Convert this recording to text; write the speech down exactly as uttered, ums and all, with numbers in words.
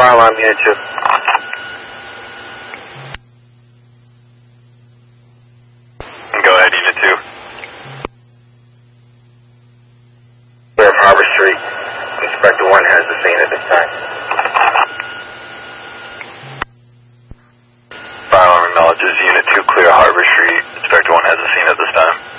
Fire alarm unit two. Go ahead, unit two. Clear of Harbor Street. Inspector one has the scene at this time. Fire alarm acknowledges unit two clear Harbor Street. Inspector one has the scene at this time.